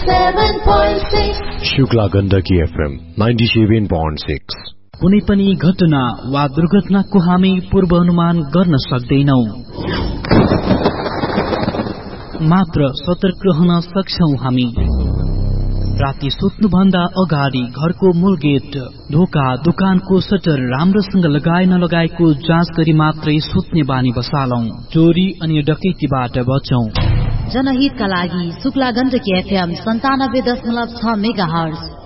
Shukla Gandaki FM 97.6। कुनै पनि घटना वा दुर्घटनाको हामी पूर्वानुमान गर्न सक्दैनौं, मात्र सतर्क रहन सक्छौं हामी। राति सुत्नुभन्दा अगाडि घरको मूल गेट, ढोका, दोकानको सटर राम्रोसँग लगाए नलगाएको जाँच गरी मात्रै सुत्ने बानी बसालौं। चोरी अनि डकैतीबाट बचौं। जनहितका लागि शुक्ला गण्डकी FM 97.6 मेगाहर्ज।